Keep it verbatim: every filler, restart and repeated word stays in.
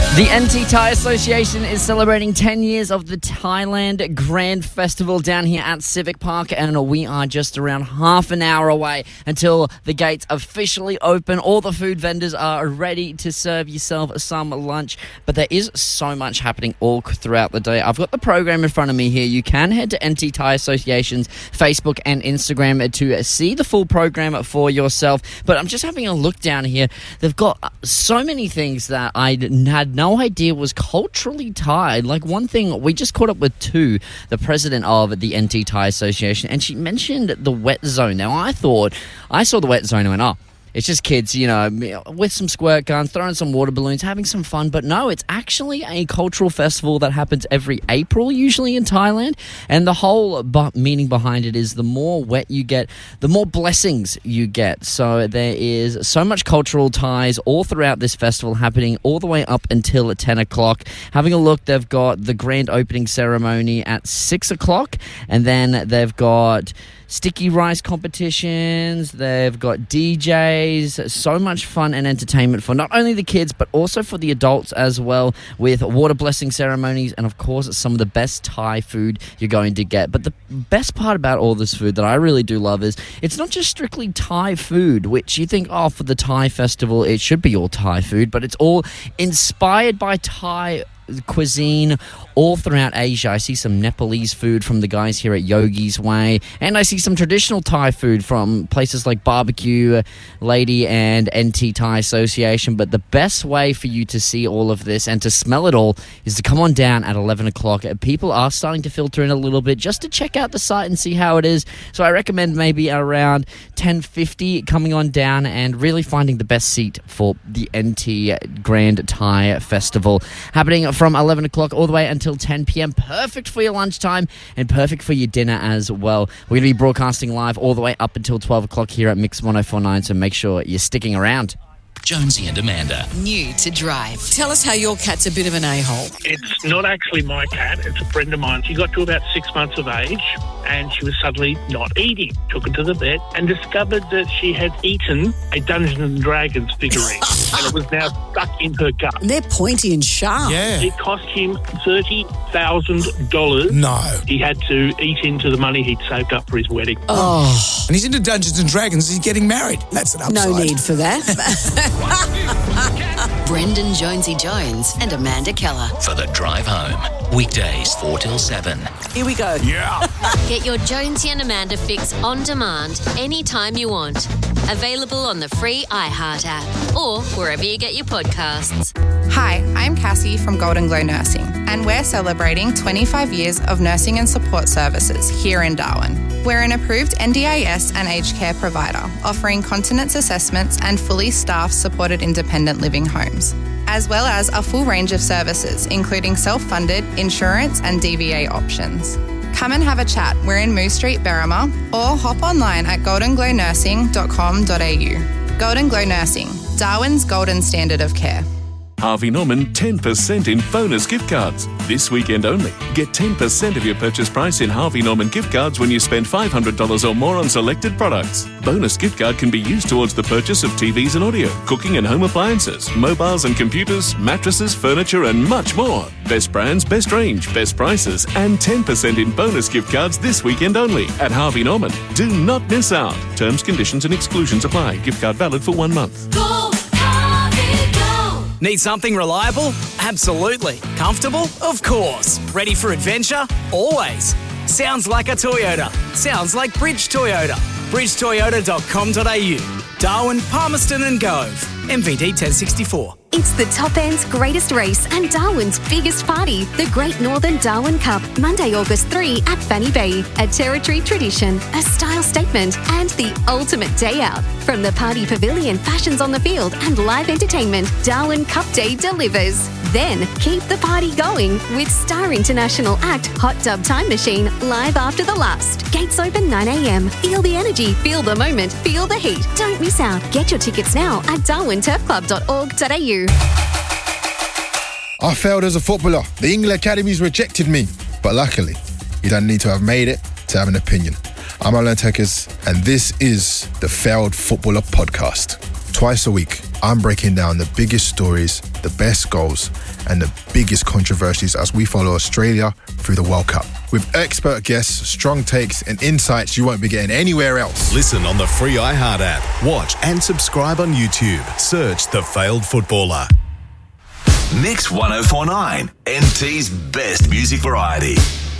The N T Thai Association is celebrating ten years of the Thailand Grand Festival down here at Civic Park, and we are just around half an hour away until the gates officially open. All the food vendors are ready to serve yourself some lunch, but there is so much happening all throughout the day. I've got the program in front of me here. You can head to N T Thai Association's Facebook and Instagram to see the full program for yourself, but I'm just having a look down here. They've got so many things that I had no idea was culturally Thai. Like one thing, we just caught up with Tu, the president of the N T Thai Association, and she mentioned the wet zone. Now, I thought, I saw the wet zone and went, oh, it's just kids, you know, with some squirt guns, throwing some water balloons, having some fun. But no, it's actually a cultural festival that happens every April, usually in Thailand. And the whole bu- meaning behind it is the more wet you get, the more blessings you get. So there is so much cultural ties all throughout this festival happening all the way up until ten o'clock. Having a look, they've got the grand opening ceremony at six o'clock. And then they've got sticky rice competitions, they've got D Js, so much fun and entertainment for not only the kids but also for the adults as well, with water blessing ceremonies and of course some of the best Thai food you're going to get. But the best part about all this food that I really do love is it's not just strictly Thai food, which you think, oh, for the Thai festival it should be all Thai food, but it's all inspired by Thai cuisine all throughout Asia. I see some Nepalese food from the guys here at Yogi's Way, and I see some traditional Thai food from places like Barbecue Lady and N T Thai Association. But the best way for you to see all of this and to smell it all is to come on down at eleven o'clock. People are starting to filter in a little bit just to check out the site and see how it is. So I recommend maybe around ten fifty coming on down and really finding the best seat for the N T Grand Thai Festival happening from eleven o'clock all the way until ten p.m. Perfect for your lunchtime and perfect for your dinner as well. We're going to be broadcasting live all the way up until twelve o'clock here at Mix one oh four point nine, so make sure you're sticking around. Jonesy and Amanda. New to drive. Tell us how your cat's a bit of an a-hole. It's not actually my cat, it's a friend of mine. She got to about six months of age and she was suddenly not eating. Took her to the vet and discovered that she had eaten a Dungeons and Dragons figurine and it was now stuck in her gut. And they're pointy and sharp. Yeah. It cost him thirty thousand dollars. No. He had to eat into the money he'd saved up for his wedding. Oh. And he's into Dungeons and Dragons. He's getting married. That's an upside. No need for that. Brendan Jonesy Jones and Amanda Keller. For the drive home. Weekdays four till seven. Here we go. Yeah. Get your Jonesy and Amanda fix on demand anytime you want. Available on the free iHeart app or wherever you get your podcasts. Hi, I'm Cassie from Golden Glow Nursing, and we're celebrating twenty-five years of nursing and support services here in Darwin. We're an approved N D I S and aged care provider, offering continence assessments and fully staffed supported independent living homes, as well as a full range of services, including self-funded, insurance and D V A options. Come and have a chat. We're in Moose Street, Berrima, or hop online at golden glow nursing dot com dot a u. Golden Glow Nursing, Darwin's golden standard of care. Harvey Norman ten percent in bonus gift cards. This weekend only. Get ten percent of your purchase price in Harvey Norman gift cards when you spend five hundred dollars or more on selected products. Bonus gift card can be used towards the purchase of T Vs and audio, cooking and home appliances, mobiles and computers, mattresses, furniture and much more. Best brands, best range, best prices and ten percent in bonus gift cards this weekend only at Harvey Norman. Do not miss out. Terms, conditions and exclusions apply. Gift card valid for one month. Go, Harvey, go! Need something reliable? Absolutely. Comfortable? Of course. Ready for adventure? Always. Sounds like a Toyota. Sounds like Bridge Toyota. bridge toyota dot com dot a u. Darwin, Palmerston and Gove. M V D ten sixty-four. It's the top end's greatest race and Darwin's biggest party, the Great Northern Darwin Cup, Monday, August third at Fanny Bay. A territory tradition, a style statement, and the ultimate day out. From the party pavilion, fashions on the field, and live entertainment, Darwin Cup Day delivers. Then keep the party going with Star International act Hot Tub Time Machine live after the last. Gates open nine a.m. Feel the energy, feel the moment, feel the heat. Don't miss out. Get your tickets now at darwin turf club dot org dot a u. I failed as a footballer. The England Academies rejected me. But luckily, you don't need to have made it to have an opinion. I'm Alan Tekers, and this is the Failed Footballer Podcast. Twice a week, I'm breaking down the biggest stories, the best goals, and the biggest controversies as we follow Australia through the World Cup. With expert guests, strong takes, and insights you won't be getting anywhere else. Listen on the free iHeart app. Watch and subscribe on YouTube. Search The Failed Footballer. Mix one oh four point nine, N T's best music variety.